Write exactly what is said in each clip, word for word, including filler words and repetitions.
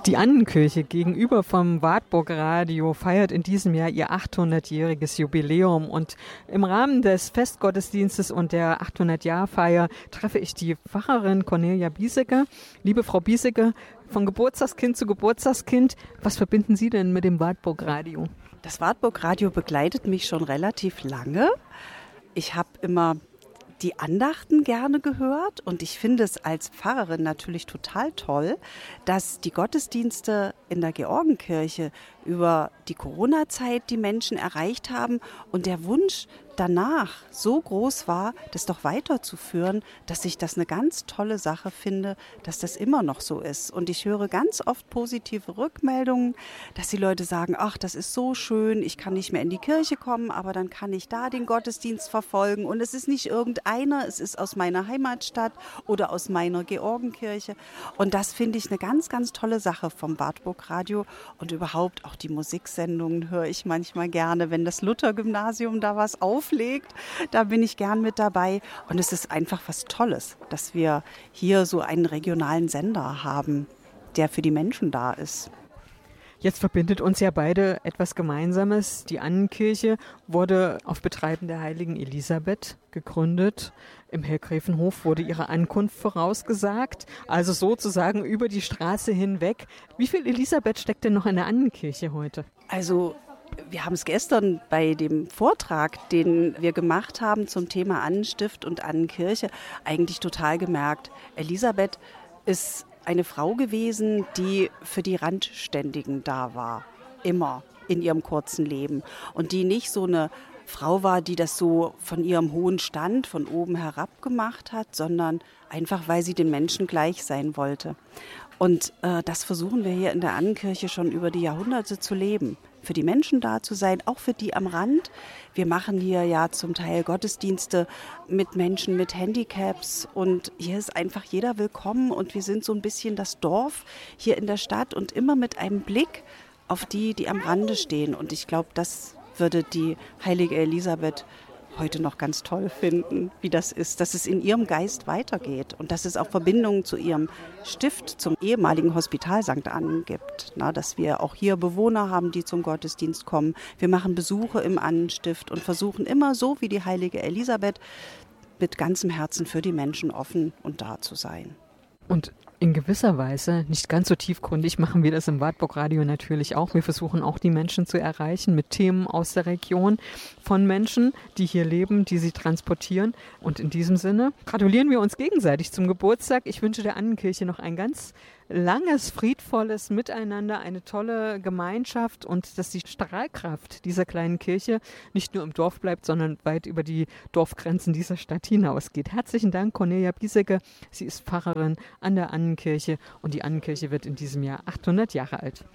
Die Annenkirche gegenüber vom Wartburg Radio feiert in diesem Jahr ihr achthundertjähriges Jubiläum. Und im Rahmen des Festgottesdienstes und der achthundert-Jahr-Feier treffe ich die Pfarrerin Cornelia Biesecke. Liebe Frau Biesecke, von Geburtstagskind zu Geburtstagskind, was verbinden Sie denn mit dem Wartburg Radio? Das Wartburg Radio begleitet mich schon relativ lange. Ich habe immer die Andachten gerne gehört und ich finde es als Pfarrerin natürlich total toll, dass die Gottesdienste in der Georgenkirche über die Corona-Zeit die Menschen erreicht haben und der Wunsch danach so groß war, das doch weiterzuführen, dass ich das eine ganz tolle Sache finde, dass das immer noch so ist. Und ich höre ganz oft positive Rückmeldungen, dass die Leute sagen, ach, das ist so schön, ich kann nicht mehr in die Kirche kommen, aber dann kann ich da den Gottesdienst verfolgen. Und es ist nicht irgendeiner, es ist aus meiner Heimatstadt oder aus meiner Georgenkirche. Und das finde ich eine ganz, ganz tolle Sache vom Wartburg Radio. Und überhaupt auch die Musiksendungen höre ich manchmal gerne, wenn das Luther-Gymnasium da was auflegt, da bin ich gern mit dabei. Und es ist einfach was Tolles, dass wir hier so einen regionalen Sender haben, der für die Menschen da ist. Jetzt verbindet uns ja beide etwas Gemeinsames. Die Annenkirche wurde auf Betreiben der heiligen Elisabeth gegründet. Im Hellgräfenhof wurde ihre Ankunft vorausgesagt, also sozusagen über die Straße hinweg. Wie viel Elisabeth steckt denn noch in der Annenkirche heute? Also wir haben es gestern bei dem Vortrag, den wir gemacht haben zum Thema Annenstift und Annenkirche, eigentlich total gemerkt. Elisabeth ist eine Frau gewesen, die für die Randständigen da war, immer in ihrem kurzen Leben. Und die nicht so eine Frau war, die das so von ihrem hohen Stand von oben herab gemacht hat, sondern einfach, weil sie den Menschen gleich sein wollte. Und äh, das versuchen wir hier in der Annenkirche schon über die Jahrhunderte zu leben. Für die Menschen da zu sein, auch für die am Rand. Wir machen hier ja zum Teil Gottesdienste mit Menschen mit Handicaps und hier ist einfach jeder willkommen und wir sind so ein bisschen das Dorf hier in der Stadt und immer mit einem Blick auf die, die am Rande stehen. Und ich glaube, das würde die heilige Elisabeth heute noch ganz toll finden, wie das ist, dass es in ihrem Geist weitergeht und dass es auch Verbindungen zu ihrem Stift, zum ehemaligen Hospital Sankt Annen gibt. Na, dass wir auch hier Bewohner haben, die zum Gottesdienst kommen. Wir machen Besuche im Annenstift und versuchen immer so wie die heilige Elisabeth mit ganzem Herzen für die Menschen offen und da zu sein. Und in gewisser Weise, nicht ganz so tiefgründig, machen wir das im Wartburg Radio natürlich auch. Wir versuchen auch die Menschen zu erreichen mit Themen aus der Region von Menschen, die hier leben, die sie transportieren. Und in diesem Sinne gratulieren wir uns gegenseitig zum Geburtstag. Ich wünsche der Annenkirche noch ein ganz langes, friedvolles Miteinander, eine tolle Gemeinschaft und dass die Strahlkraft dieser kleinen Kirche nicht nur im Dorf bleibt, sondern weit über die Dorfgrenzen dieser Stadt hinausgeht. Herzlichen Dank, Cornelia Biesecke. Sie ist Pfarrerin an der Annenkirche und die Annenkirche wird in diesem Jahr achthundert Jahre alt.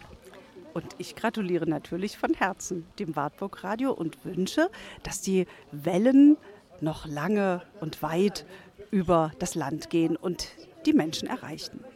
Und ich gratuliere natürlich von Herzen dem Wartburg Radio und wünsche, dass die Wellen noch lange und weit über das Land gehen und die Menschen erreichen.